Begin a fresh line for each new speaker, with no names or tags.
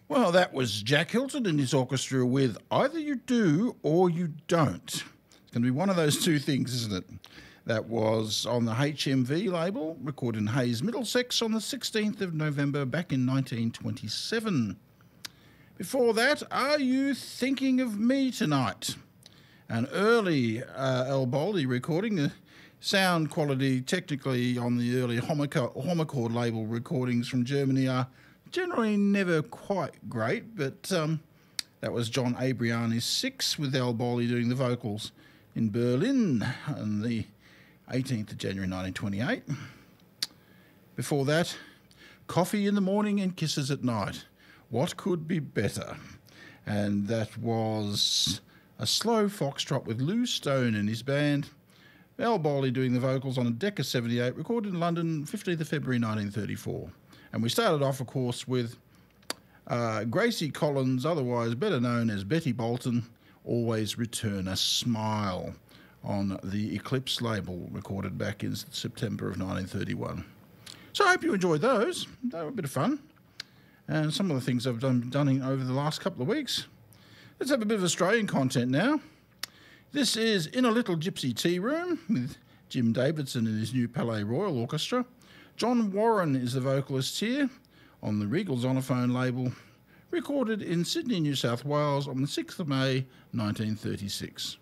Well, that was Jack Hilton and his orchestra with Either You Do or You Don't. It's going to be one of those two things, isn't it? That was on the HMV label, recorded in Hayes, Middlesex on the 16th of November back in 1927. Before that, Are You Thinking of Me Tonight? An early El Boldi recording. The sound quality technically on the early Homochord label recordings from Germany are generally never quite great, but that was John Abriani's Six with El Boldi doing the vocals in Berlin on the 18th of January 1928. Before that, Coffee in the Morning and Kisses at Night. What could be better? And that was a slow foxtrot with Lou Stone and his band. El Boldi doing the vocals on a Decca 78, recorded in London 15th of February 1934. And we started off, of course, with Gracie Collins, otherwise better known as Betty Bolton, Always Return a Smile, on the Eclipse label, recorded back in September of 1931. So I hope you enjoyed those. They were a bit of fun. And some of the things I've done over the last couple of weeks. Let's have a bit of Australian content now. This is In a Little Gypsy Tea Room with Jim Davidson and his new Palais Royal Orchestra. John Warren is the vocalist here on the Regal Zonophone label, recorded in Sydney, New South Wales on the 6th of May 1936.